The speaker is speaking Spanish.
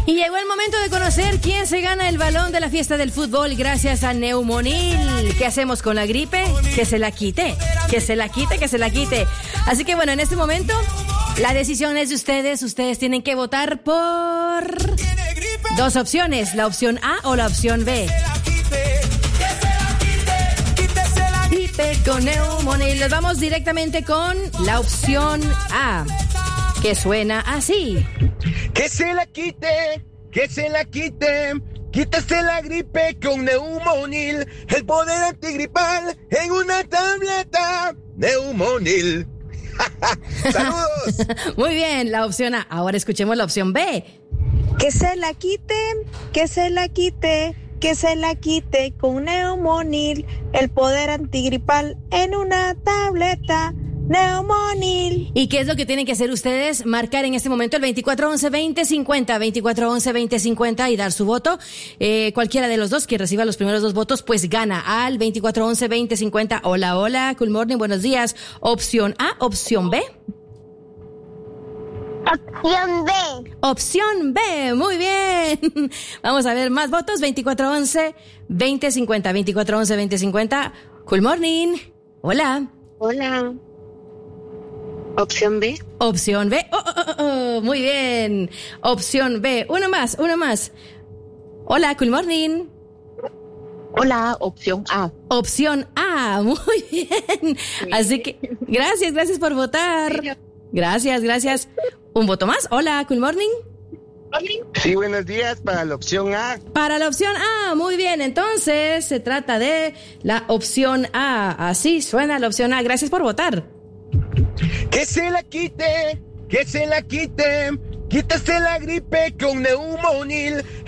Y llegó el momento de conocer quién se gana el balón de la fiesta del fútbol gracias a Neumonil. ¿Qué hacemos con la gripe? Que se la quite, que se la quite, que se la quite. Así que bueno, en este momento la decisión es de ustedes. Ustedes tienen que votar por dos opciones, la opción A o la opción B. Gripe con Neumonil. Nos vamos directamente con la opción A, que suena así. Que se la quite, que se la quite. Quítese la gripe con Neumonil. El poder antigripal en una tableta. Neumonil. ¡Saludos! Muy bien, la opción A. Ahora escuchemos la opción B. Que se la quite, que se la quite, que se la quite con Neumonil. El poder antigripal en una tableta. Neumonil. ¿Y qué es lo que tienen que hacer ustedes? Marcar en este momento el 2411-2050, 2411-2050 y dar su voto. Cualquiera de los dos que reciba los primeros dos votos, pues gana al 2411-2050. Hola, hola, good morning, buenos días. Opción A, opción B. Opción B. Opción B, muy bien. Vamos a ver más votos, 2411-2050, 2411-2050. Good morning. Hola. Hola. Opción B. Opción B. Muy bien. Opción B. Uno más, uno más. Hola, good morning. Hola, opción A. Opción A. Muy bien. Así que, gracias por votar. Gracias. Un voto más. Hola, good morning. Sí, buenos días para la opción A. Para la opción A, muy bien. Entonces, se trata de la opción A. Así suena la opción A. Gracias por votar. Que se la quite, que se la quite. Quítese la gripe con Neumonil.